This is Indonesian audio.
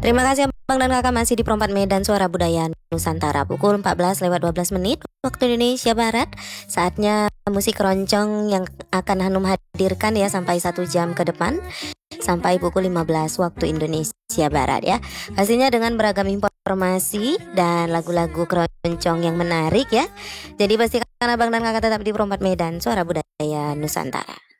Terima kasih Abang dan Kakak masih di Perempat Medan Suara Budaya Nusantara pukul 14:12 waktu Indonesia Barat. Saatnya musik keroncong yang akan Hanum hadirkan ya sampai 1 jam ke depan. Sampai pukul 15 waktu Indonesia Barat ya. Pastinya dengan beragam informasi dan lagu-lagu keroncong yang menarik ya. Jadi pastikan Abang dan Kakak tetap di Perempat Medan Suara Budaya Nusantara.